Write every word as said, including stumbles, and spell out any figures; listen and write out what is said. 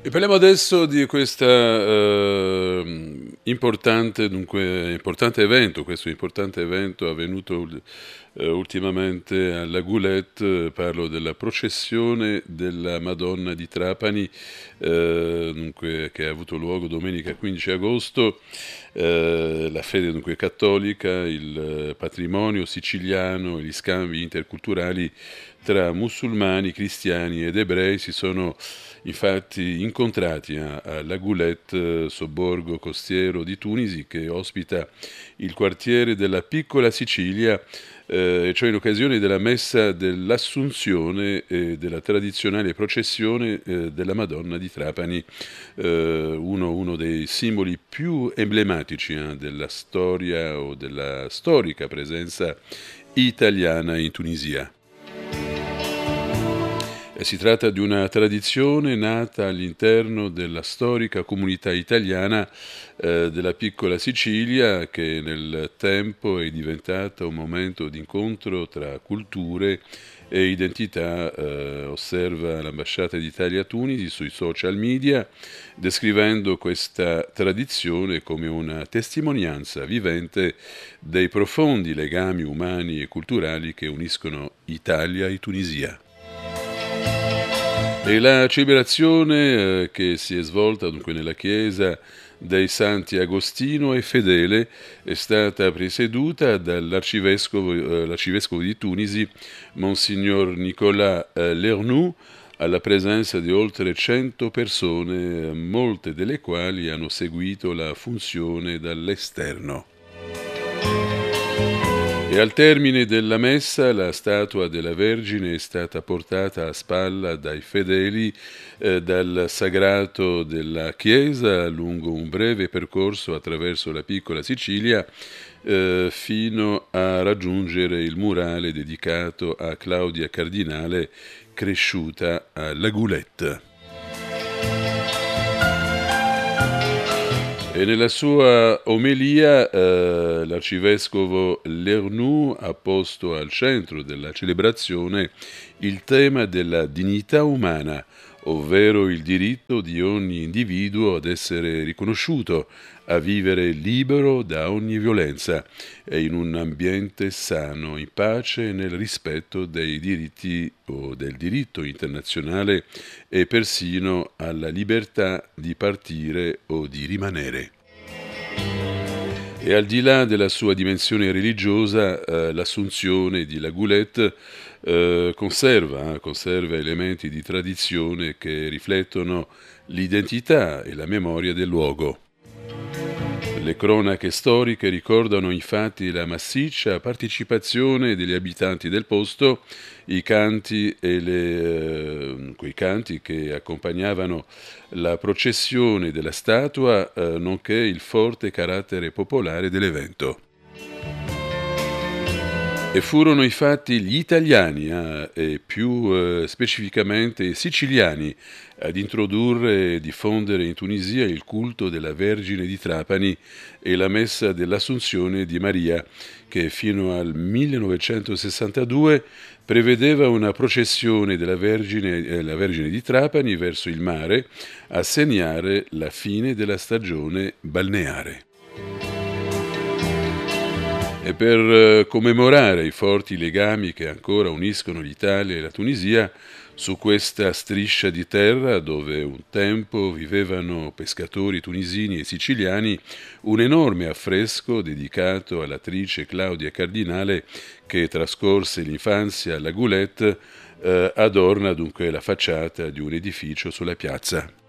E parliamo adesso di questa ehm, importante, dunque, importante evento, questo importante evento avvenuto ul- eh, ultimamente alla Goulette. Parlo della processione della Madonna di Trapani, eh, dunque, che ha avuto luogo domenica quindici agosto. Eh, la fede dunque cattolica, il eh, patrimonio siciliano e gli scambi interculturali tra musulmani, cristiani ed ebrei si sono infatti incontrati a, a La Goulette, eh, sobborgo costiero di Tunisi, che ospita il quartiere della piccola Sicilia, eh, cioè in occasione della messa dell'Assunzione e della tradizionale processione eh, della Madonna di Trapani, eh, uno, uno dei simboli più emblematici eh, della storia o della storica presenza italiana in Tunisia. E si tratta di una tradizione nata all'interno della storica comunità italiana eh, della piccola Sicilia, che nel tempo è diventata un momento di incontro tra culture e identità, eh, osserva l'ambasciata d'Italia a Tunisi sui social media, descrivendo questa tradizione come una testimonianza vivente dei profondi legami umani e culturali che uniscono Italia e Tunisia. E la celebrazione eh, che si è svolta dunque nella chiesa dei Santi Agostino e Fedele è stata presieduta dall'arcivescovo eh, l'arcivescovo di Tunisi, Monsignor Nicolas eh, Lernoux, alla presenza di oltre cento persone, eh, molte delle quali hanno seguito la funzione dall'esterno. E al termine della messa la statua della Vergine è stata portata a spalla dai fedeli eh, dal sagrato della chiesa lungo un breve percorso attraverso la piccola Sicilia eh, fino a raggiungere il murale dedicato a Claudia Cardinale, cresciuta a La Goulette. E nella sua omelia eh, l'arcivescovo Lernoux ha posto al centro della celebrazione il tema della dignità umana, ovvero il diritto di ogni individuo ad essere riconosciuto, a vivere libero da ogni violenza e in un ambiente sano, in pace e nel rispetto dei diritti o del diritto internazionale e persino alla libertà di partire o di rimanere. E al di là della sua dimensione religiosa, eh, l'Assunzione di La Goulette eh, conserva, eh, conserva elementi di tradizione che riflettono l'identità e la memoria del luogo. Le cronache storiche ricordano infatti la massiccia partecipazione degli abitanti del posto, i canti e le, eh, quei canti che accompagnavano la processione della statua, eh, nonché il forte carattere popolare dell'evento. E furono infatti gli italiani, eh, e più eh, specificamente i siciliani, ad introdurre e diffondere in Tunisia il culto della Vergine di Trapani e la messa dell'Assunzione di Maria, che fino al millenovecentosessantadue prevedeva una processione della Vergine, eh, la Vergine di Trapani verso il mare a segnare la fine della stagione balneare. E per eh, commemorare i forti legami che ancora uniscono l'Italia e la Tunisia, su questa striscia di terra dove un tempo vivevano pescatori tunisini e siciliani, un enorme affresco dedicato all'attrice Claudia Cardinale, che trascorse l'infanzia alla Goulette, eh, adorna dunque la facciata di un edificio sulla piazza.